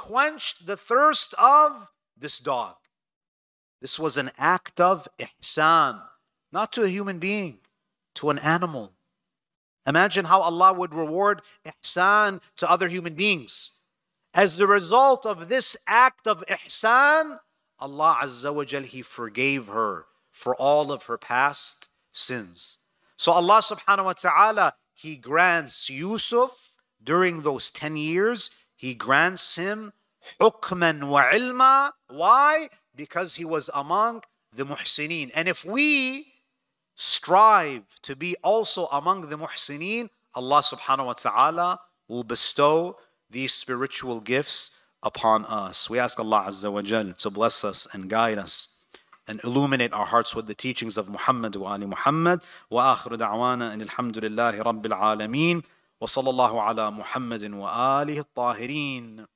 quenched the thirst of this dog. This was an act of ihsan, not to a human being, to an animal. Imagine how Allah would reward ihsan to other human beings. As the result of this act of ihsan, Allah Azza wa Jal, He forgave her for all of her past sins. So Allah subhanahu wa ta'ala, He grants Yusuf during those 10 years, He grants him hukman wa ilma. Why? Because he was among the muhsineen. And if we strive to be also among the muhsineen, Allah subhanahu wa ta'ala will bestow these spiritual gifts upon us. We ask Allah Azza wa Jal to bless us and guide us and illuminate our hearts with the teachings of Muhammad wa ali Muhammad. Wa akhiru da'wana and alhamdulillahi rabbil alameen. Wa sallallahu ala Muhammadin wa alihi at-tahirin.